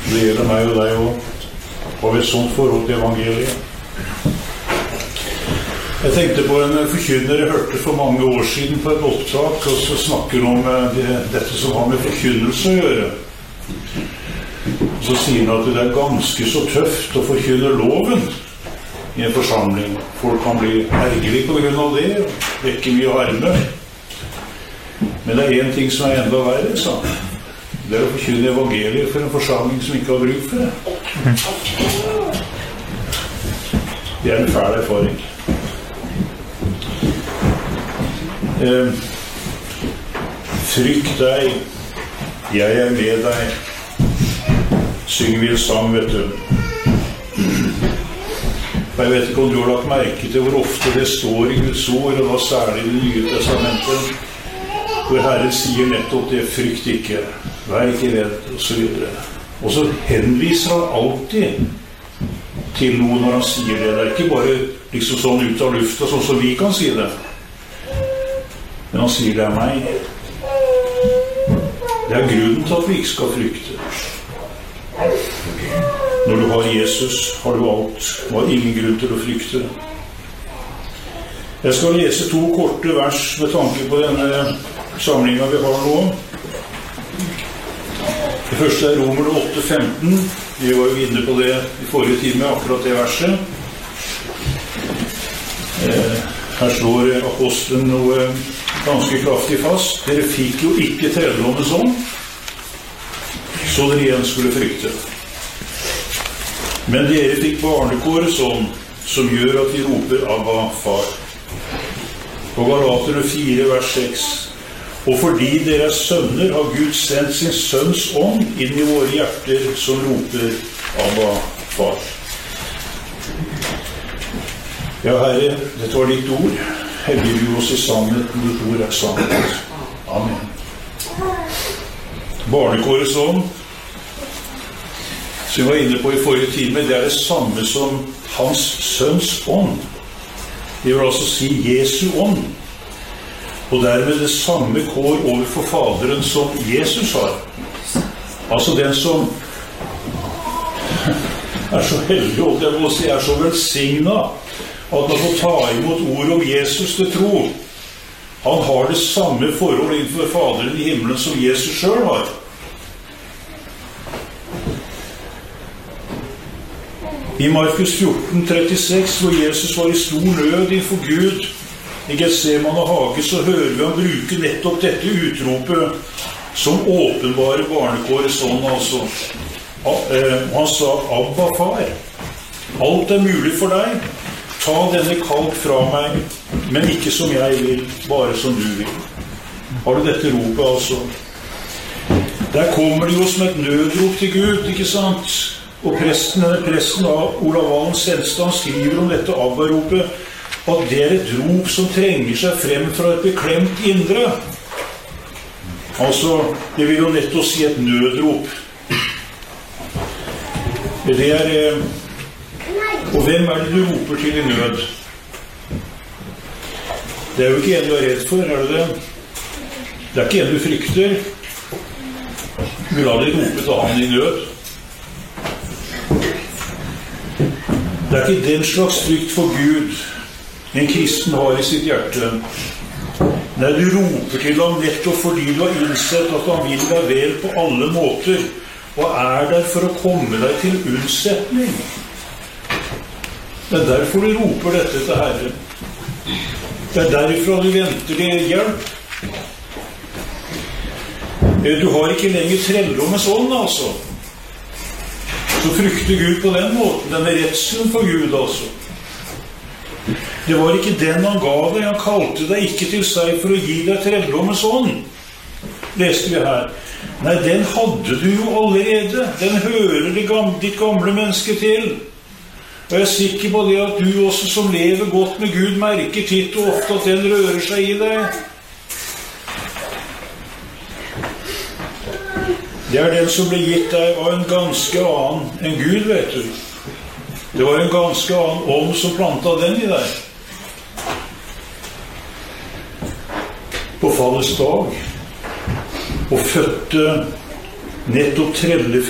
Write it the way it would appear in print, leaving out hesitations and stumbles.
Det gjelder meg og deg også. Har vi et sånt forhold til evangeliet? Jeg tenkte på en forkynner jeg hørte for mange år siden på et opptak, og så snakker om dette som har med forkynnelse å gjøre. Så sier han at det er ganske så tøft å forkynne loven i en forsamling. Folk kan bli ergerlige på grunn av det, og vekke mye harme. Men det er en ting som er enda verre, sa han. Det er å forkynne evangeliet for en forsamling som ikke har bruk for det. Det er en fæl erfaring. Frykt deg, jeg er med deg. Synger vi en sang, vet du. Jeg vet ikke om du har lagt merke til hvor ofte det står i Guds ord, og da særlig i Det nye testamentet, hvor Herren sier nettopp det: frykt ikke, vær ikke redd, og så videre. Og så henviser han alltid til noe når han sier det. Det er ikke bare liksom sånn ut av lufta, sånn som vi kan si det. Men han sier det er meg. Det er grunnen til at vi ikke skal frykte. Når du har Jesus, har du alt. Du har ingen grunn til å frykte. Jeg skal lese 2 korte vers med tanke på denne samlingen vi har nå. Det første er Romerne 8:15. Vi var jo inne på det i forrige time, akkurat det verset. Her slår apostelen noe ganske kraftig fast. Dere fikk jo ikke trelldommens ånd, så dere igjen skulle frykte. Men dere fikk barnekårets ånd, som gjør at vi roper Abba, far. På Galaterne 4, vers 6. Og fordi dere er sønner, har Gud sendt sin sønns ånd inn i våre hjerter, som roper Abba, far. Ja, Herre, dette var ditt ord. Hellig du oss i sannheten, ditt ord er sannhet. Amen. Barnekårets ånd, som vi var inne på i forrige time, det er det samme som hans sønns ånd. Det vil altså si Jesu ånd. Og dermed det samme kår overfor Faderen som Jesus har. Altså den som er så heldig, og jeg må si er så velsignet, at man får ta imot ord om Jesus til tro. Han har det samme forhold innenfor Faderen i himmelen som Jesus selv har. I Markus 14:36, hvor Jesus var i stor nød innenfor Gud, i Getsemane hage, så hører vi han bruke nettopp dette utropet som åpenbare barnekårets ånd, altså. Han sa, Abba, far, alt er mulig for deg. Ta denne kalk fra meg, men ikke som jeg vil, bare som du vil. Har du dette ropet, altså? Der kommer det jo som et nødrop til Gud, ikke sant? Og presten av Olav Valen Senstad skriver om dette Abba-ropet, at det er et rop som trenger seg frem fra et beklemt indre. Altså, det vil jo nettopp si et nødrop. Det er... Og hvem er det du roper til i nød? Det er jo ikke en du er redd for, er det det? Det er ikke en du frykter. Du vil aldri rope til han i nød. Det er ikke den slags frykt for Gud en kristen har i sitt hjerte. Nei, du roper til ham nettopp fordi du har innsett at han vil deg vel på alle måter, og er der for å komme deg til unnsetning. Det er derfor du roper dette til Herren. Det er derifra du venter deg hjelp. Du har ikke lenger trelldommens ånd, altså. Så frykter Gud på den måten. Denne redselen for Gud, altså. Det var ikke den han ga deg. Han kalte deg ikke til seg for å gi deg trelldommens ånd. Leste vi her. Nei, den hadde du jo allerede. Den hører ditt gamle menneske til. Og jeg er sikker på det at du også som lever godt med Gud merker titt og ofte at den rører seg i deg. Det er den som ble gitt deg av en ganske annen enn Gud, vet du. Det var en ganske annen ånd som plantet den i deg. På fallets dag. Og fødte nettopp trellefri